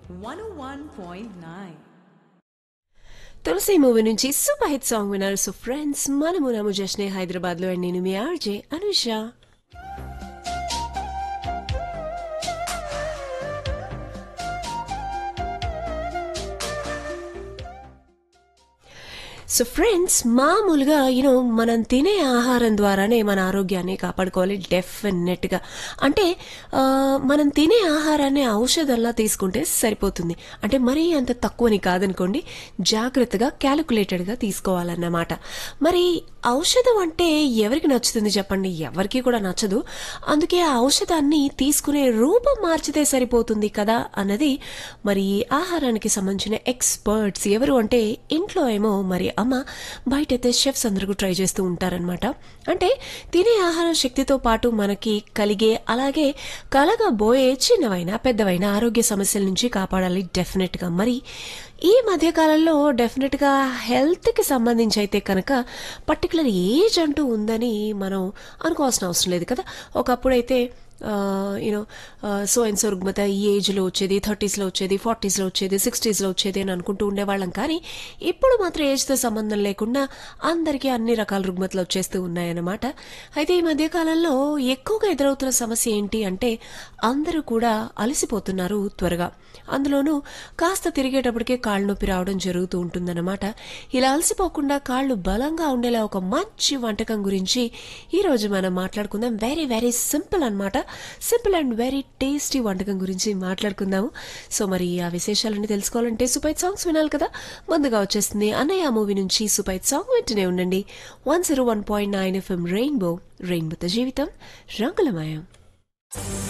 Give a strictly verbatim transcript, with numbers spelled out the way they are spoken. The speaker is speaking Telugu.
వన్ ఓ వన్ పాయింట్ నైన్. తులసి మూవీ నుంచి సూపర్ హిట్ సాంగ్ విన్నారు. సో ఫ్రెండ్స్, మనము నము జశ్నే హైదరాబాద్ లో, నేను మీ ఆర్జే అనుష. సో ఫ్రెండ్స్, మామూలుగా యూనో మనం తినే ఆహారం ద్వారానే మన ఆరోగ్యాన్ని కాపాడుకోవాలి డెఫినెట్గా. అంటే ఆ, మనం తినే ఆహారాన్ని ఔషధంలా తీసుకుంటే సరిపోతుంది. అంటే మరీ అంత తక్కువని కాదనుకోండి, జాగ్రత్తగా క్యాలిక్యులేటెడ్గా తీసుకోవాలన్నమాట. మరి ఔషధం అంటే ఎవరికి నచ్చుతుంది చెప్పండి? ఎవరికి కూడా నచ్చదు. అందుకే ఆ ఔషధాన్ని తీసుకునే రూపం మార్చితే సరిపోతుంది కదా అన్నది మరి ఆహారానికి సంబంధించిన ఎక్స్పర్ట్స్ ఎవరు అంటే, ఇంట్లో ఏమో మరి అమ్మ, బయటైతే షెఫ్స్ అందరూ ట్రై చేస్తూ ఉంటారనమాట. అంటే తినే ఆహారం శక్తితో పాటు మనకి కలిగే, అలాగే కలగబోయే చిన్నవైన పెద్దవైన ఆరోగ్య సమస్యల నుంచి కాపాడాలి డెఫినెట్గా. మరి ఈ మధ్యకాలంలో డెఫినెట్గా హెల్త్కి సంబంధించి అయితే కనుక పర్టికులర్ ఏజ్ అంటూ ఉందని మనం అనుకోవాల్సిన అవసరం లేదు కదా. ఒకప్పుడైతే యూనో సో అండ్ సో రుగ్మత ఈ ఏజ్లో వచ్చేది, థర్టీస్లో వచ్చేది, ఫార్టీస్లో వచ్చేది, సిక్స్టీస్లో వచ్చేది అని అనుకుంటూ ఉండేవాళ్ళం. కానీ ఇప్పుడు మాత్రం ఏజ్తో సంబంధం లేకుండా అందరికీ అన్ని రకాల రుగ్మతలు వచ్చేస్తూ ఉన్నాయన్నమాట. అయితే ఈ మధ్యకాలంలో ఎక్కువగా ఎదురవుతున్న సమస్య ఏంటి అంటే, అందరూ కూడా అలసిపోతున్నారు త్వరగా. అందులోనూ కాస్త తిరిగేటప్పటికే కాళ్ళు నొప్పి రావడం జరుగుతూ ఉంటుందన్నమాట. ఇలా అలసిపోకుండా కాళ్ళు బలంగా ఉండేలా ఒక మంచి వంటకం గురించి ఈరోజు మనం మాట్లాడుకుందాం. వెరీ వెరీ సింపుల్ అన్నమాట. సింపుల్ అండ్ వెరీ టేస్టీ వంటకం గురించి మాట్లాడుకుందాము. సో మరి ఆ విశేషాలన్నీ తెలుసుకోవాలంటే సూపర్ సాంగ్స్ వినాలి కదా. ముందుగా వచ్చేస్తుంది అన్నయ్య మూవీ నుంచి సూపర్ సాంగ్. వింటూనే ఉండండి one zero one point nine FM rainbow. రెయిన్బోతో జీవితం రంగులమయం.